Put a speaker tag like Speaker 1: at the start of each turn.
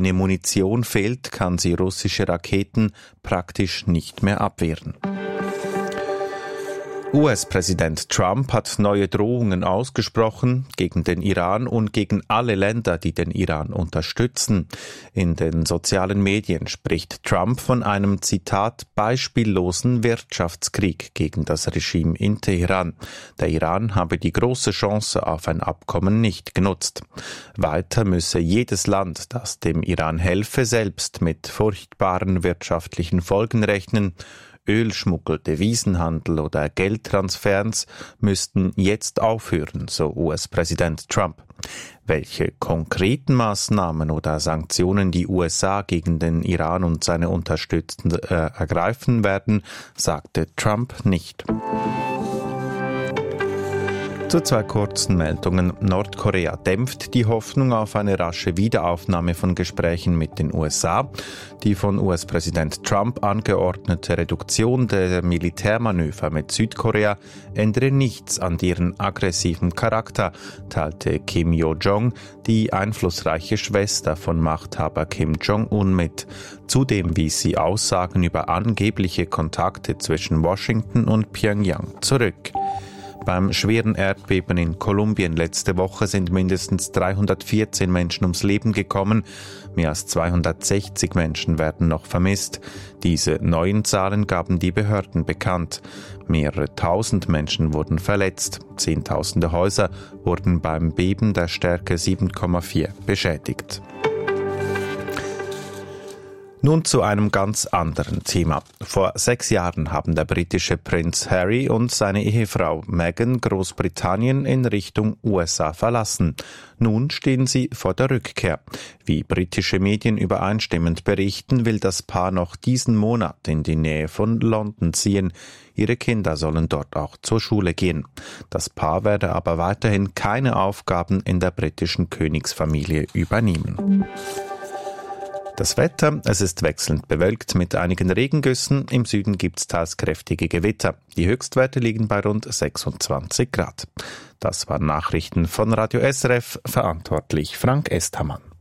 Speaker 1: jene Munition fehlt, kann sie russische Raketen praktisch nicht mehr abwehren. US-Präsident Trump hat neue Drohungen ausgesprochen gegen den Iran und gegen alle Länder, die den Iran unterstützen. In den sozialen Medien spricht Trump von einem, Zitat, beispiellosen Wirtschaftskrieg gegen das Regime in Teheran. Der Iran habe die große Chance auf ein Abkommen nicht genutzt. Weiter müsse jedes Land, das dem Iran helfe, selbst mit furchtbaren wirtschaftlichen Folgen rechnen. Ölschmuggel, Devisenhandel oder Geldtransfers müssten jetzt aufhören, so US-Präsident Trump. Welche konkreten Maßnahmen oder Sanktionen die USA gegen den Iran und seine Unterstützenden ergreifen werden, sagte Trump nicht. Zu zwei kurzen Meldungen. Nordkorea dämpft die Hoffnung auf eine rasche Wiederaufnahme von Gesprächen mit den USA. Die von US-Präsident Trump angeordnete Reduktion der Militärmanöver mit Südkorea ändere nichts an deren aggressiven Charakter, teilte Kim Yo-jong, die einflussreiche Schwester von Machthaber Kim Jong-un, mit. Zudem wies sie Aussagen über angebliche Kontakte zwischen Washington und Pyongyang zurück. Beim schweren Erdbeben in Kolumbien letzte Woche sind mindestens 314 Menschen ums Leben gekommen. Mehr als 260 Menschen werden noch vermisst. Diese neuen Zahlen gaben die Behörden bekannt. Mehrere tausend Menschen wurden verletzt. Zehntausende Häuser wurden beim Beben der Stärke 7,4 beschädigt. Nun zu einem ganz anderen Thema. Vor 6 Jahren haben der britische Prinz Harry und seine Ehefrau Meghan Großbritannien in Richtung USA verlassen. Nun stehen sie vor der Rückkehr. Wie britische Medien übereinstimmend berichten, will das Paar noch diesen Monat in die Nähe von London ziehen. Ihre Kinder sollen dort auch zur Schule gehen. Das Paar werde aber weiterhin keine Aufgaben in der britischen Königsfamilie übernehmen. Das Wetter, es ist wechselnd bewölkt mit einigen Regengüssen. Im Süden gibt es teils kräftige Gewitter. Die Höchstwerte liegen bei rund 26 Grad. Das waren Nachrichten von Radio SRF, verantwortlich Frank Esthamann.